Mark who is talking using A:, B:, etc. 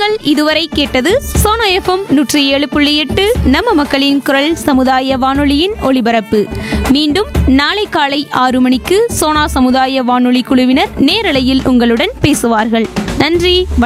A: நேயர்கள் இதுவரை கேட்டது சோனா எஃப்எம் 107.8 நம்ம மக்களின் குரல் சமுதாய வானொலியின் ஒலிபரப்பு. மீண்டும் நாளை காலை 6 மணிக்கு சோனா சமுதாய வானொலி குழுவினர் நேரலையில் உங்களுடன் பேசுவார்கள். நன்றி.